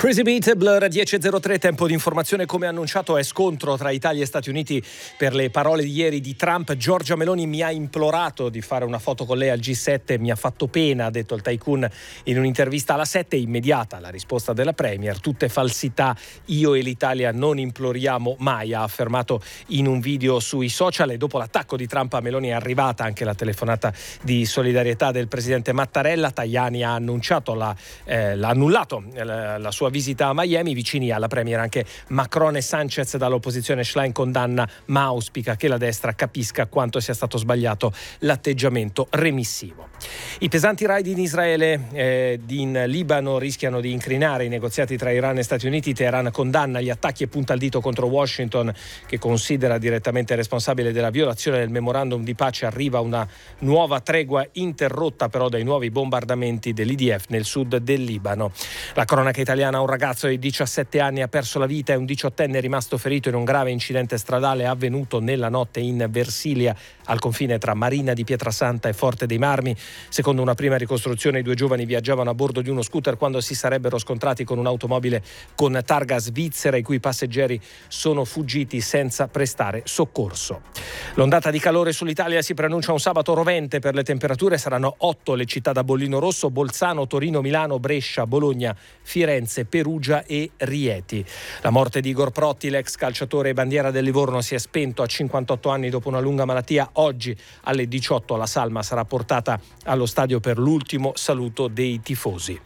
Crazy Beat, Blur 10.03, tempo di informazione. Come annunciato è scontro tra Italia e Stati Uniti per le parole di ieri di Trump. Giorgia Meloni mi ha implorato di fare una foto con lei al G7, mi ha fatto pena, ha detto il tycoon in un'intervista alla 7. Immediata la risposta della Premier: tutte falsità, io e l'Italia non imploriamo mai, ha affermato in un video sui social. E dopo l'attacco di Trump a Meloni è arrivata anche la telefonata di solidarietà del presidente Mattarella. Tajani ha annunciato l'ha annullato la sua visita a Miami. Vicini alla Premier anche Macron e Sanchez. Dall'opposizione Schlein condanna ma auspica che la destra capisca quanto sia stato sbagliato l'atteggiamento remissivo. I pesanti raid in Israele e in Libano rischiano di incrinare i negoziati tra Iran e Stati Uniti. Teheran condanna gli attacchi e punta il dito contro Washington, che considera direttamente responsabile della violazione del memorandum di pace. Arriva una nuova tregua, interrotta però dai nuovi bombardamenti dell'IDF nel sud del Libano. La cronaca italiana: un ragazzo di 17 anni ha perso la vita e un 18enne è rimasto ferito in un grave incidente stradale avvenuto nella notte in Versilia, al confine tra Marina di Pietrasanta e Forte dei Marmi. Secondo una prima ricostruzione, i due giovani viaggiavano a bordo di uno scooter quando si sarebbero scontrati con un'automobile con targa svizzera, i cui passeggeri sono fuggiti senza prestare soccorso. L'ondata di calore sull'Italia si preannuncia un sabato rovente per le temperature. Saranno 8 le città da bollino rosso: Bolzano, Torino, Milano, Brescia, Bologna, Firenze, Perugia e Rieti. La morte di Igor Protti, l'ex calciatore bandiera del Livorno, si è spento a 58 anni dopo una lunga malattia. Oggi alle 18 la salma sarà portata allo stadio per l'ultimo saluto dei tifosi.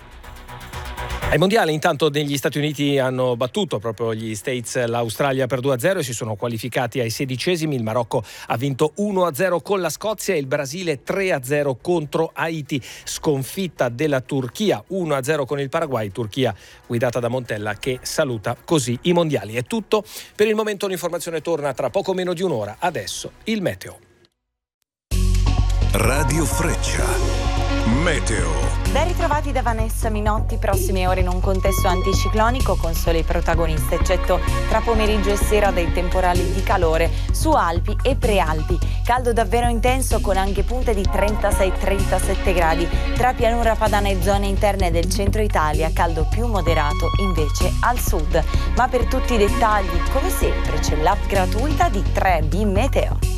Ai mondiali intanto negli Stati Uniti hanno battuto proprio gli States l'Australia per 2-0 e si sono qualificati ai 16esimi. Il Marocco ha vinto 1-0 con la Scozia e il Brasile 3-0 contro Haiti. Sconfitta della Turchia 1-0 con il Paraguay, Turchia guidata da Montella che saluta così i mondiali. È tutto per il momento, l'informazione torna tra poco meno di un'ora. Adesso il meteo. Radio Freccia, meteo. Ben ritrovati da Vanessa Minotti. Prossime ore in un contesto anticiclonico con sole protagoniste, eccetto tra pomeriggio e sera dei temporali di calore su Alpi e Prealpi. Caldo davvero intenso con anche punte di 36-37 gradi tra pianura padana e zone interne del centro Italia. Caldo più moderato invece al sud. Ma per tutti i dettagli, come sempre, c'è l'app gratuita di 3B Meteo.